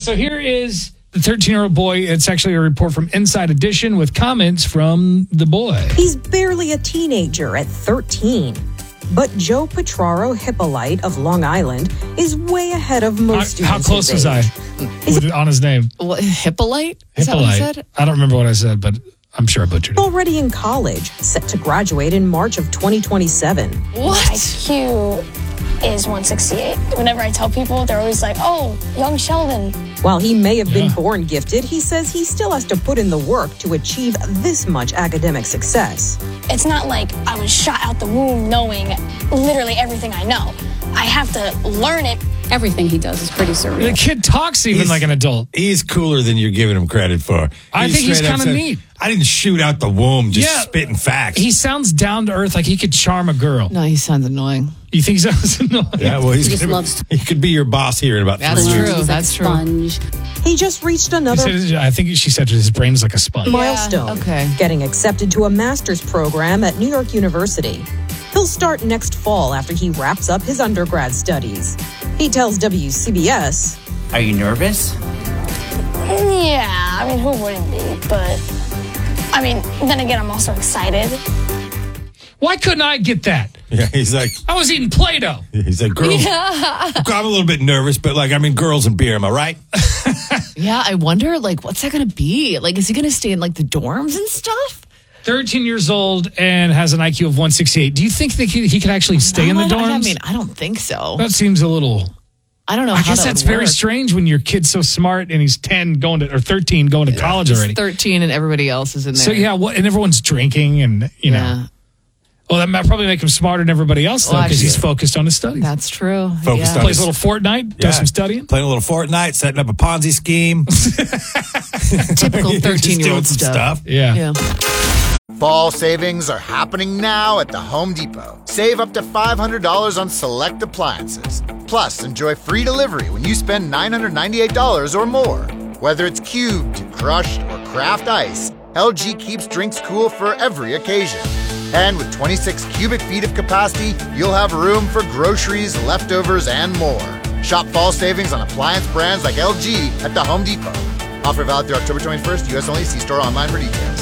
So here is the 13-year-old boy. It's actually a report from Inside Edition with comments from the boy. He's barely a teenager at 13. But Joe Petraro Hippolyte of Long Island is way ahead of most students. How close was I on his name? What, Hippolyte? Hippolyte. Is that what you said? I don't remember what I said, but I'm sure I butchered it. Already in college, set to graduate in March of 2027. What? IQ is 168. Whenever I tell people, they're always like, oh, young Sheldon. While he may have been born gifted, he says he still has to put in the work to achieve this much academic success. It's not like I was shot out the womb knowing literally everything I know. I have to learn it. Everything he does is pretty surreal. The kid talks even like an adult. He's cooler than you're giving him credit for. I think he's kind of neat. I didn't shoot out the womb, just spitting facts. He sounds down to earth, like he could charm a girl. No, he sounds annoying. You think he sounds annoying? Yeah, well, He just loves he could be your boss here in about 3 That's years. true. He's That's like true. sponge. He just reached He another said, I think she said his brain is like a sponge. milestone, okay. getting accepted to a master's program at New York University. He'll start next fall after he wraps up his undergrad studies. He tells WCBS, Are you nervous? Yeah, I mean, who wouldn't be? But, I mean, then again, I'm also excited. Why couldn't I get that? Yeah, he's like, I was eating Play-Doh. girls. I'm a little bit nervous, but girls and beer, am I right? Yeah, I wonder, what's that going to be? Is he going to stay in, the dorms and stuff? 13 years old and has an IQ of 168. Do you think that he could actually stay in the dorms? I don't think so. That seems a little... I don't know I how guess that that's would very work. strange when your kid's so smart and he's 13 going to college already. He's 13 and everybody else is in there. So and everyone's drinking and, you know. Well, that might probably make him smarter than everybody else, though, because he's focused on his studies. That's true. Focused on Plays a little Fortnite, does some studying. Playing a little Fortnite, setting up a Ponzi scheme. Typical 13-year-old some stuff. Yeah. Fall savings are happening now at the Home Depot. Save up to $500 on select appliances. Plus, enjoy free delivery when you spend $998 or more. Whether it's cubed, crushed, or craft ice, LG keeps drinks cool for every occasion. And with 26 cubic feet of capacity, you'll have room for groceries, leftovers, and more. Shop fall savings on appliance brands like LG at the Home Depot. Offer valid through October 21st, U.S. only. See store online for details.